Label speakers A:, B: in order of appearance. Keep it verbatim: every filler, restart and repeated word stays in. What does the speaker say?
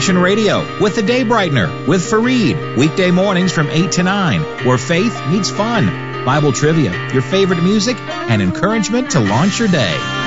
A: Passion Radio with the Day Brightener with Fareed. Weekday mornings from eight to nine, where faith meets fun. Bible trivia, your favorite music, and encouragement to launch your day.